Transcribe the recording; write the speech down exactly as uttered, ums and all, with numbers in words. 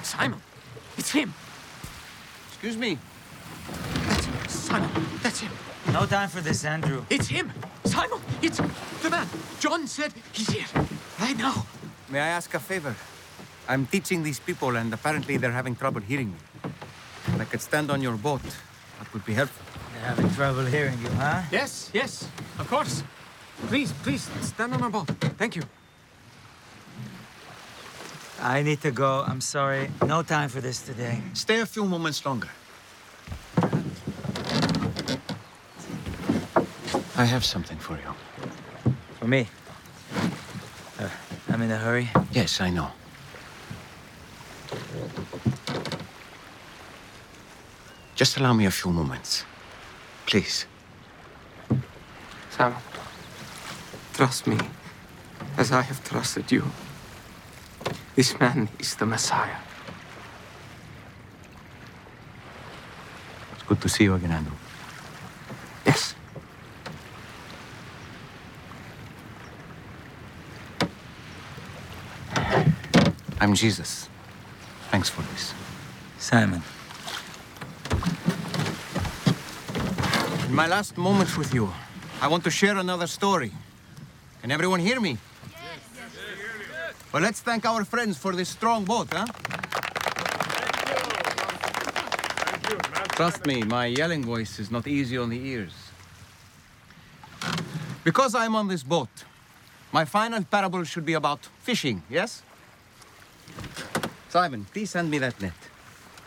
Simon, it's him. Excuse me. That's him, Simon, that's him. No time for this, Andrew. It's him, Simon, it's the man. John said he's here, right now. May I ask a favor? I'm teaching these people, and apparently they're having trouble hearing me. If I could stand on your boat, that would be helpful. They're having trouble hearing you, huh? Yes, yes, of course. Please, please, stand on our boat. Thank you. I need to go. I'm sorry. No time for this today. Stay a few moments longer. I have something for you. For me? Uh, I'm in a hurry. Yes, I know. Just allow me a few moments. Please. Simon, trust me as I have trusted you. This man is the Messiah. It's good to see you again, Andrew. Yes. I'm Jesus. Thanks for this. Simon. In my last moments with you, I want to share another story. Can everyone hear me? Yes. Yes. Yes. Well, let's thank our friends for this strong boat, huh? Thank you. Thank you. Trust me, my yelling voice is not easy on the ears. Because I'm on this boat, my final parable should be about fishing, yes? Simon, please send me that net.